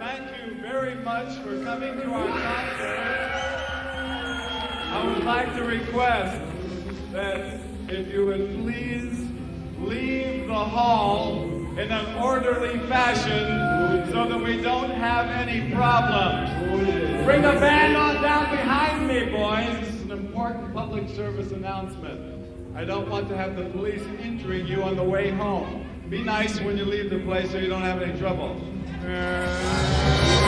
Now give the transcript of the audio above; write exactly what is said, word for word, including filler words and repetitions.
Thank you very much for coming to our concert. I would like to request that if you would please leave the hall in an orderly fashion so that we don't have any problems. Bring the band on down behind me, boys. This is an important public service announcement. I don't want to have the police injuring you on the way home. Be nice when you leave the place so you don't have any trouble.